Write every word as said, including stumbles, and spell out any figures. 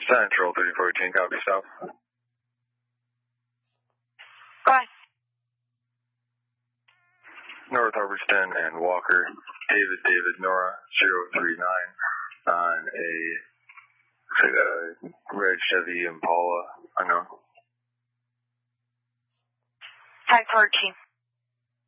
Central three fourteen, copy south. Go ahead. North Hubbardston and Walker, David, David, Nora, zero three nine on a uh, red Chevy Impala, unknown. ten fourteen.